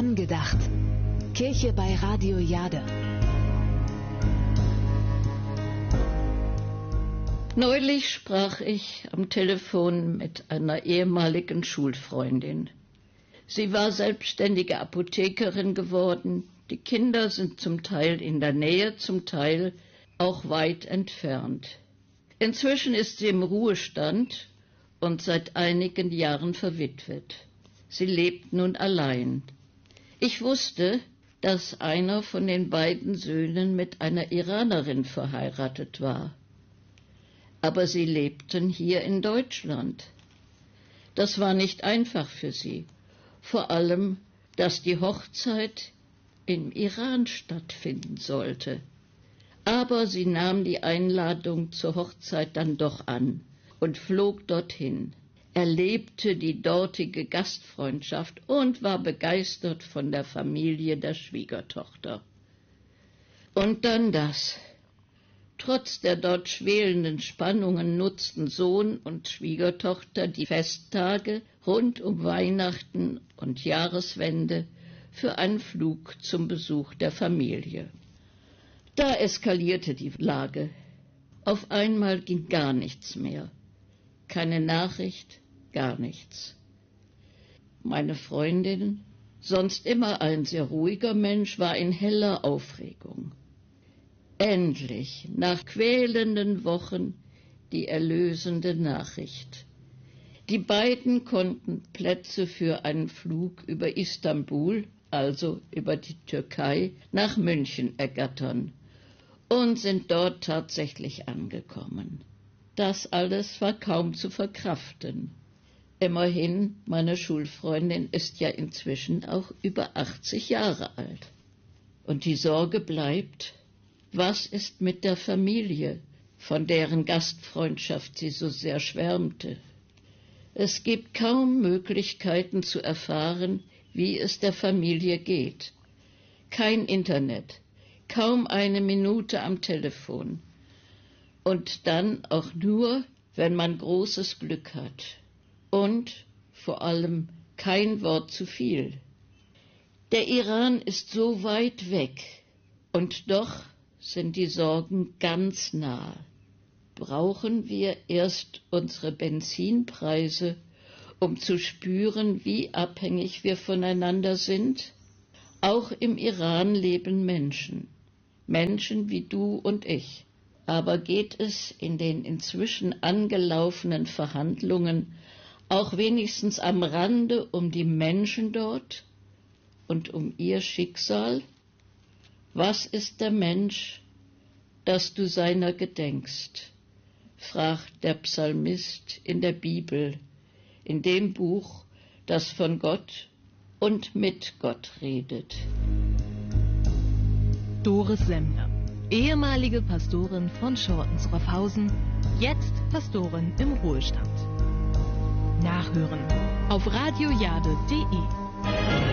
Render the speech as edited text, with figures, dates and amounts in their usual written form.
Angedacht. Kirche bei Radio Jade. Neulich sprach ich am Telefon mit einer ehemaligen Schulfreundin. Sie war selbstständige Apothekerin geworden. Die Kinder sind zum Teil in der Nähe, zum Teil auch weit entfernt. Inzwischen ist sie im Ruhestand und seit einigen Jahren verwitwet. Sie lebt nun allein. Ich wusste, dass einer von den beiden Söhnen mit einer Iranerin verheiratet war. Aber sie lebten hier in Deutschland. Das war nicht einfach für sie. Vor allem, dass die Hochzeit im Iran stattfinden sollte. Aber sie nahm die Einladung zur Hochzeit dann doch an und flog dorthin, erlebte die dortige Gastfreundschaft und war begeistert von der Familie der Schwiegertochter. Und dann das. Trotz der dort schwelenden Spannungen nutzten Sohn und Schwiegertochter die Festtage rund um Weihnachten und Jahreswende für einen Flug zum Besuch der Familie. Da eskalierte die Lage. Auf einmal ging gar nichts mehr. Keine Nachricht, gar nichts. Meine Freundin, sonst immer ein sehr ruhiger Mensch, war in heller Aufregung. Endlich, nach quälenden Wochen, die erlösende Nachricht. Die beiden konnten Plätze für einen Flug über Istanbul, also über die Türkei, nach München ergattern und sind dort tatsächlich angekommen. Das alles war kaum zu verkraften. Immerhin, meine Schulfreundin ist ja inzwischen auch über 80 Jahre alt. Und die Sorge bleibt: Was ist mit der Familie, von deren Gastfreundschaft sie so sehr schwärmte? Es gibt kaum Möglichkeiten zu erfahren, wie es der Familie geht. Kein Internet, kaum eine Minute am Telefon. Und dann auch nur, wenn man großes Glück hat. Und vor allem kein Wort zu viel. Der Iran ist so weit weg, und doch sind die Sorgen ganz nah. Brauchen wir erst unsere Benzinpreise, um zu spüren, wie abhängig wir voneinander sind? Auch im Iran leben Menschen. Menschen wie du und ich. Aber geht es in den inzwischen angelaufenen Verhandlungen auch wenigstens am Rande um die Menschen dort und um ihr Schicksal? Was ist der Mensch, dass du seiner gedenkst? Fragt der Psalmist in der Bibel, in dem Buch, das von Gott und mit Gott redet. Doris Semmler, ehemalige Pastorin von Schortens-Roffhausen, jetzt Pastorin im Ruhestand. Nachhören auf radiojade.de.